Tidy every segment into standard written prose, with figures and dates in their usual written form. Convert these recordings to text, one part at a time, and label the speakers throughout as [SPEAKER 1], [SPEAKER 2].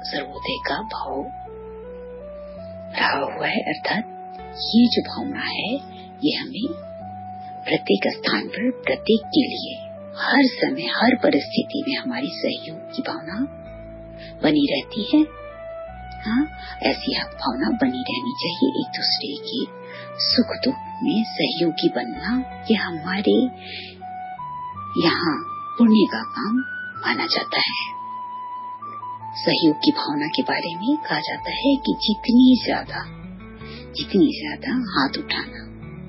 [SPEAKER 1] सर्वोदय का भाव रहा हुआ है। अर्थात ये जो भावना है ये हमें प्रत्येक स्थान पर प्रत्येक के लिए हर समय हर परिस्थिति में हमारी सहयोग की भावना बनी रहती है। हाँ, ऐसी भावना बनी रहनी चाहिए। एक दूसरे के सुख दुख में सहयोगी बनना ये हमारे यहाँ पुण्य का काम माना जाता है। सहयोग की भावना के बारे में कहा जाता है कि जितनी ज्यादा हाथ उठाना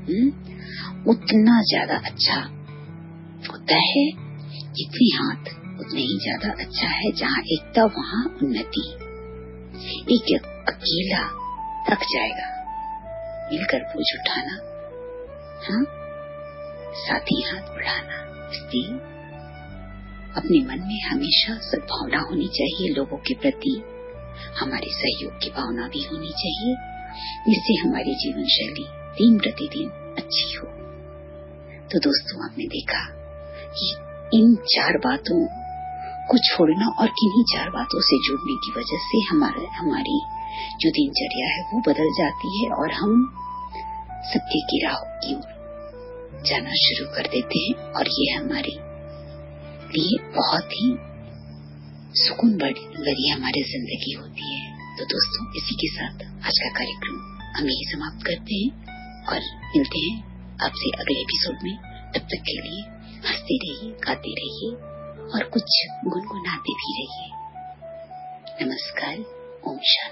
[SPEAKER 1] उतना ज्यादा अच्छा होता है। जितने हाथ उतने ही ज्यादा अच्छा है। जहाँ एकता वहाँ उन्नति। एक अकेला थक जाएगा, मिलकर बोझ उठाना, हाँ, साथी हाथ बढ़ाना। इसलिए अपने मन में हमेशा सद्भावना होनी चाहिए। लोगों के प्रति हमारी सहयोग की भावना भी होनी चाहिए, जिससे हमारी जीवन शैली दिन प्रतिदिन अच्छी हो। तो दोस्तों, आपने देखा कि इन 4 बातों को छोड़ना और किन्हीं 4 बातों से जुड़ने की वजह से हमारी जो दिनचर्या है वो बदल जाती है और हम सत्य की राह की ओर जाना शुरू कर देते हैं। और ये हमारे लिए बहुत ही सुकून भरी हमारी जिंदगी होती है। तो दोस्तों, इसी के साथ आज का कार्यक्रम हम यही समाप्त करते हैं और मिलते हैं आपसे अगले एपिसोड में। तब तक के लिए हंसते रहिए, गाते रहिए और कुछ गुनगुनाते भी रहिए। नमस्कार। ओम शांति।